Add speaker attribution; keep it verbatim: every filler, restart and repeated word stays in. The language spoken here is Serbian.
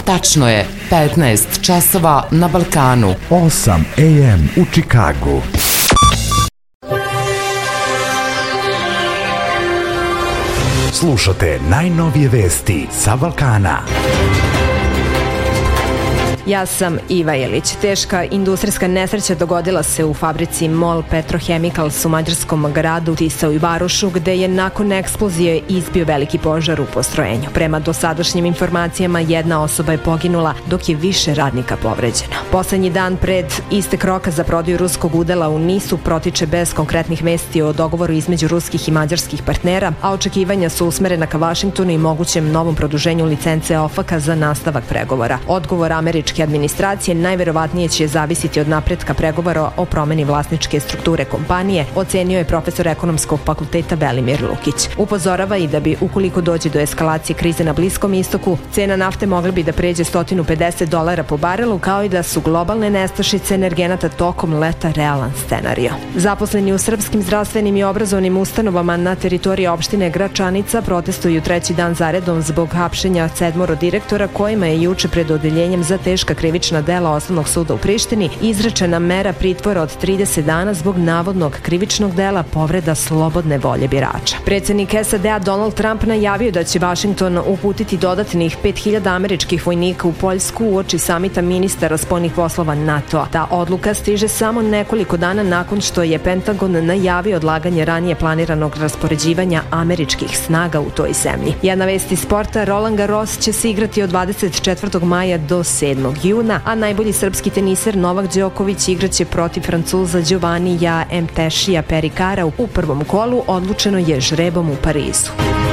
Speaker 1: Tačno je petnaest časova na Balkanu.
Speaker 2: osam a m u Čikagu. Slušate najnovije vesti sa Balkana.
Speaker 3: Ja sam Iva Jelić. Teška industrijska nesreća dogodila se u fabrici MOL Petrochemicals u mađarskom gradu Tisau i Varošu, gde je nakon eksplozije izbio veliki požar u postrojenju. Prema dosadašnjim informacijama, jedna osoba je poginula, dok je više radnika povređeno. Poslednji dan pred istek roka za prodaju ruskog udela u NIS-u protiče bez konkretnih vesti o dogovoru između ruskih i mađarskih partnera, a očekivanja su usmerena ka Vašingtonu i mogućem novom produženju licence OFAC-a za nastavak pregovora. Odgovor američke administracije najverovatnije će zavisiti od napretka pregovora o promeni vlasničke strukture kompanije, ocenio je profesor ekonomskog fakulteta Velimir Lukić. Upozorava i da bi, ukoliko dođe do eskalacije krize na Bliskom istoku, cena nafte mogla bi da pređe sto pedeset dolara po barelu, kao i da su globalne nestašice energenata tokom leta realan scenario. Zaposleni u srpskim zdravstvenim i obrazovnim ustanovama na teritoriji opštine Gračanica protestuju treći dan zaredom zbog hapšenja sedmoro direktora kojima je juče pred odeljenjem za teška krivična dela Osnovnog suda u Prištini izrečena mera pritvora od trideset dana zbog navodnog krivičnog dela povreda slobodne volje birača. Predsednik S A D-a Donald Trump najavio da će Vašington uputiti dodatnih pet hiljada američkih vojnika u Poljsku uoči samita ministara spoljnih poslova NATO-a. Ta odluka stiže samo nekoliko dana nakon što je Pentagon najavio odlaganje ranije planiranog raspoređivanja američkih snaga u toj zemlji. Jedna vest iz sporta: Roland Garros će se igrati od dvadeset četvrtog maja do sedmog juna, a najbolji srpski teniser Novak Đoković igraće protiv Francuza Giovannija Mtešija Perikara u prvom kolu, odlučeno je žrebom u Parizu.